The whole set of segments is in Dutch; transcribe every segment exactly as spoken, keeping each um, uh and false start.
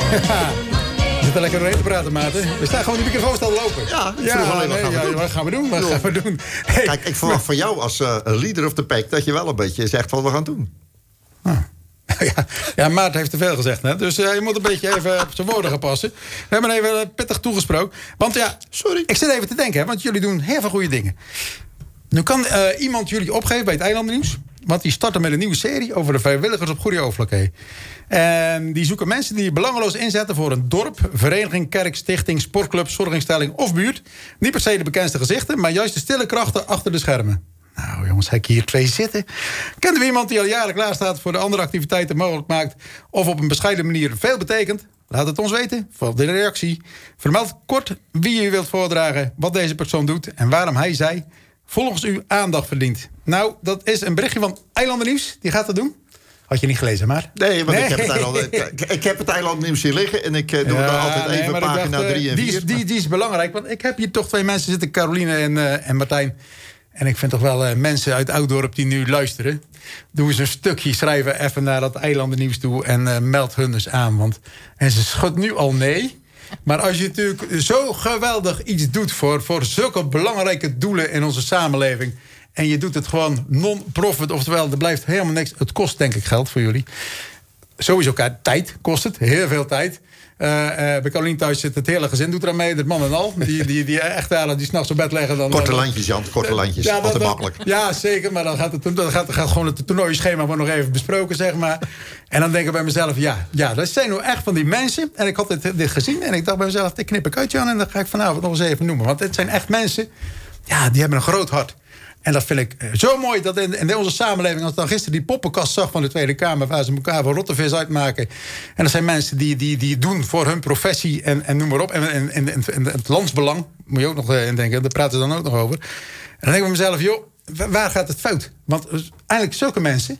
Je zit er lekker doorheen te praten, maten. We staan gewoon die microfoon staan lopen. Ja, ik ja, vroeg alleen, wat nee, gaan we ja, doen? wat gaan we doen? Wat gaan we doen? Hey. Kijk, ik verwacht van jou als uh, leader of the pack... dat je wel een beetje zegt wat we gaan doen. Ah. Ja, ja, Maarten heeft te veel gezegd, hè? Dus uh, je moet een beetje even op zijn woorden gaan passen. We hebben even uh, pittig toegesproken. Want ja, sorry, ik zit even te denken, hè, want jullie doen heel veel goede dingen. Nu kan uh, iemand jullie opgeven bij het Eilandennieuws. Want die starten met een nieuwe serie over de vrijwilligers op Goeree-Overflakkee. En die zoeken mensen die belangeloos inzetten voor een dorp, vereniging, kerk, stichting, sportclub, zorginstelling of buurt. Niet per se de bekendste gezichten, maar juist de stille krachten achter de schermen. Nou jongens, heb ik hier twee zitten. Kent u iemand die al jaren klaar staat voor de andere activiteiten mogelijk maakt of op een bescheiden manier veel betekent? Laat het ons weten, volg de reactie. Vermeld kort wie u wilt voordragen, wat deze persoon doet en waarom hij, zij volgens u aandacht verdient. Nou, dat is een berichtje van Eilandennieuws. Die gaat dat doen. Had je niet gelezen, maar? Nee, want nee. Ik, heb het eiland, ik, ik heb het Eilandennieuws hier liggen... en ik uh, doe ja, er altijd nee, even pagina dacht, drie en die vier. Is, die, die is belangrijk, want ik heb hier toch twee mensen zitten... Caroline en, uh, en Martijn. En ik vind toch wel uh, mensen uit Ouddorp die nu luisteren... doe eens een stukje, schrijven even naar dat Eilandennieuws toe... en uh, meld hun dus aan. Want, en ze schudt nu al nee... Maar als je natuurlijk zo geweldig iets doet... voor, voor zulke belangrijke doelen in onze samenleving... en je doet het gewoon non-profit, oftewel er blijft helemaal niks... het kost denk ik geld voor jullie. Sowieso tijd kost het, heel veel tijd. Uh, uh, bij Caroline thuis zit het hele gezin, doet er aan mee, het man en al. Die, die, die echt halen, die s'nachts op bed leggen. Dan, korte dan, landjes, Jan, korte landjes. Ja, altijd makkelijk. Ja, zeker, maar dan gaat, het, dan gaat, gaat gewoon het toernooischema wordt nog even besproken, zeg maar. En dan denk ik bij mezelf, ja, ja, dat zijn nou echt van die mensen. En ik had dit, dit gezien en ik dacht bij mezelf, dit knip ik uit, Jan. En dan ga ik vanavond nog eens even noemen. Want dit zijn echt mensen, ja, die hebben een groot hart. En dat vind ik zo mooi dat in, in onze samenleving... als ik dan gisteren die poppenkast zag van de Tweede Kamer... waar ze elkaar van rottevis uitmaken. En dat zijn mensen die, die, die doen voor hun professie en, en noem maar op. En, en, en, en het landsbelang, moet je ook nog in denken. Daar praten ze dan ook nog over. En dan denk ik bij mezelf, joh, waar gaat het fout? Want eigenlijk zulke mensen...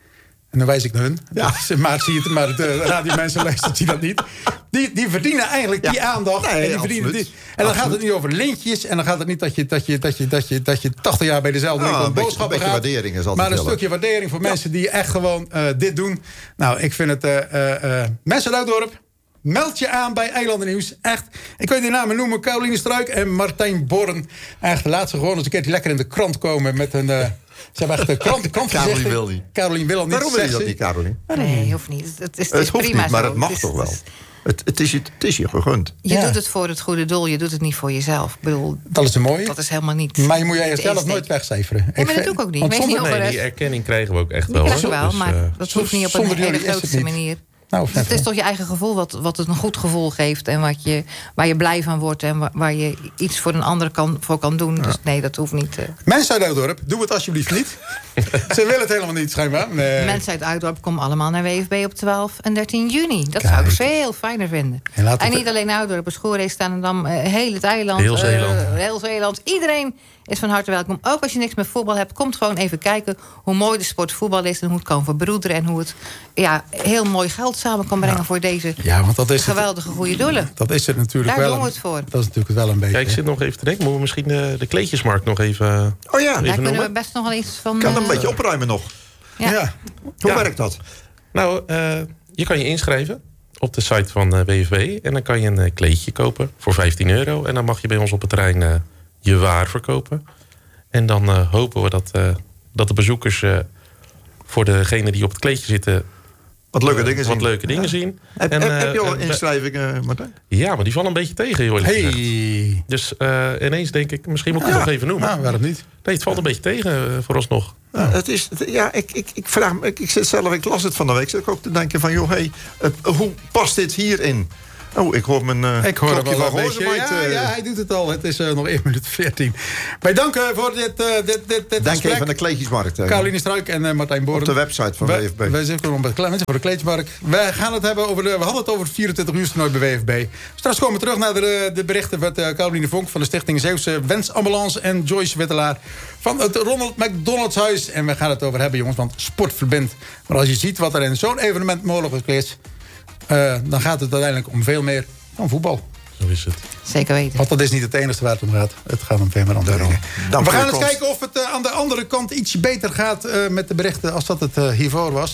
en dan wijs ik naar hun. Ja. Is, maar zie je het, maar de radiomensen luistert zie dat niet. Die, die verdienen eigenlijk ja. die aandacht. Nee, en, die verdienen die, en dan absoluut. Gaat het niet over lintjes. En dan gaat het niet dat je, dat je, dat je, dat je, dat je tachtig jaar bij dezelfde ja, een boodschappen beetje gaat. Waardering is maar een heel stukje waardering voor ja. mensen die echt gewoon uh, dit doen. Nou, ik vind het... Uh, uh, mensen uit Ouddorp, meld je aan bij Eilandennieuws. Echt. Ik weet die namen noemen. Caroline Struik en Martijn Born. Echt, laat ze gewoon eens een keertje lekker in de krant komen met hun... Uh, Ze hebben echt de krant, krant Caroline wil niet. Caroline wil niet. Waarom wil je dat niet, Caroline? Nee, hoeft niet. Het, is, het, het is hoeft prima niet, maar zo. het mag het is, toch wel? Het is, het, het, is je, het is je gegund. je ja. doet het voor het goede doel. Je doet het niet voor jezelf. Ik bedoel, dat is een mooie. Dat is helemaal niet... Maar je moet jij jezelf nooit wegcijferen. Nee, maar dat doe ik ook niet. Want zonder, zonder, nee, die erkenning krijgen we ook echt die wel. krijgen we wel, dus, maar uh, dat hoeft niet op een hele grootste manier. Nou, dus het is toch je eigen gevoel wat, wat het een goed gevoel geeft... en wat je, waar je blij van wordt... en waar, waar je iets voor een ander kan, voor kan doen. Ja. Dus nee, dat hoeft niet. Uh... Mensen uit Ouddorp, doe het alsjeblieft niet. Ze willen het helemaal niet, schijnbaar. Nee. Mensen uit Ouddorp komen allemaal naar W F B op twaalf en dertien juni. Dat Kijk. zou ik veel fijner vinden. En, en niet alleen Ouddorp, Goeree, Stanendam, uh, heel het eiland. Heel Zeeland. Uh, heel Zeeland. Iedereen is van harte welkom. Ook als je niks met voetbal hebt, komt gewoon even kijken... hoe mooi de sport voetbal is en hoe het kan verbroederen... en hoe het ja, heel mooi geld samen kan brengen... Ja. voor deze ja, want dat is geweldige het, goede doelen. Dat is het natuurlijk Daar wel. Daar doen we het voor. Dat is natuurlijk wel een beetje. Ja, ik zit nog even te denken. Moeten we misschien de, de kleedjesmarkt nog even Oh ja, daar kunnen noemen? we best nog wel iets van... Kan uh, een beetje opruimen nog. Ja. ja. Hoe ja. werkt dat? Nou, uh, je kan je inschrijven op de site van uh, W F B. En dan kan je een uh, kleedje kopen voor vijftien euro. En dan mag je bij ons op het terrein uh, je waar verkopen. En dan uh, hopen we dat, uh, dat de bezoekers uh, voor degene die op het kleedje zitten... Wat leuke dingen uh, zien. Wat leuke dingen ja. zien. Heb, en, heb, uh, heb je al uh, inschrijvingen, Martijn? Ja, maar die vallen een beetje tegen, joh. Hey. Dus uh, ineens denk ik, misschien moet ik ja. het nog even noemen. Nou, waarom niet? Nee, het valt een beetje tegen uh, vooralsnog. Ja, het is, ja ik, ik, ik vraag me, ik, ik zit zelf, ik las het van de week, zit ik ook te denken van, joh, hey, uh, hoe past dit hierin? Oh, ik hoor mijn uh, ik hoor klokje wel van een beetje. Ja, ja, hij doet het al. Het is uh, nog één minuut veertien. Wij danken voor dit, uh, dit, dit, dit Denk gesprek. even aan de kleedjesmarkt. Uh, Caroline Struik en uh, Martijn Born. Op de website van wij, W F B. Wij zitten op het voor de kleedjesmarkt. Wij gaan het hebben over de, we hadden het over het vierentwintig uur toernooi bij W F B. Straks komen we terug naar de, de berichten van uh, Caroline Vonk van de Stichting Zeeuwse Wensambulance en Joyce Wittelaar van het Ronald McDonald's Huis. En we gaan het over hebben, jongens, want sport verbindt. Maar als je ziet wat er in zo'n evenement mogelijk is, uh, dan gaat het uiteindelijk om veel meer dan voetbal. Zo is het. Zeker weten. Want dat is niet het enige waar het om gaat. Het gaat om veel meer andere dingen. Dank we gaan eens komst. kijken of het uh, aan de andere kant iets beter gaat uh, met de berichten als dat het uh, hiervoor was.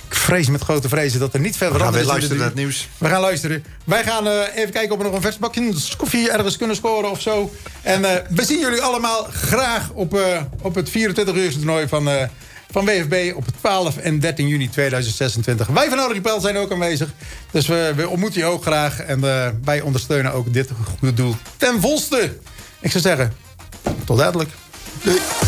Ik vrees met grote vrezen dat er niet verder We gaan weer is. luisteren naar het nieuws. We gaan luisteren. Wij gaan uh, even kijken of we nog een vers bakje koffie ergens kunnen scoren of zo. En uh, we zien jullie allemaal graag op, uh, op het vierentwintig uur toernooi van, uh, van W F B op twaalf en dertien juni tweeduizend zesentwintig. Wij van Oude zijn ook aanwezig. Dus we, we ontmoeten je ook graag. En uh, wij ondersteunen ook dit goede doel ten volste. Ik zou zeggen, tot dadelijk. Doei.